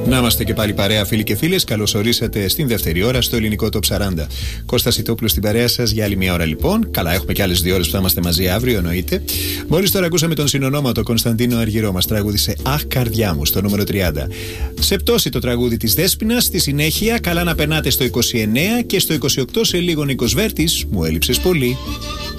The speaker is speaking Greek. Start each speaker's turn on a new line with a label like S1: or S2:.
S1: Να είμαστε και πάλι παρέα, φίλοι και φίλες. Καλώς ορίσατε στην δεύτερη ώρα στο ελληνικό Top 40. Κώστας Ιτόπουλος στην παρέα σας για άλλη μια ώρα λοιπόν. Καλά, έχουμε και άλλες 2 ώρες που θα είμαστε μαζί αύριο, εννοείται. Μόλις τώρα ακούσαμε τον συνονόματο Κωνσταντίνο Αργυρό, μας τραγούδισε Αχ, καρδιά μου, στο νούμερο 30. Σε πτώση το τραγούδι της Δέσποινας. Στη συνέχεια, καλά να περνάτε στο 29 και στο 28 σε λίγο Νίκος Βέρτης, μου έλειψες πολύ.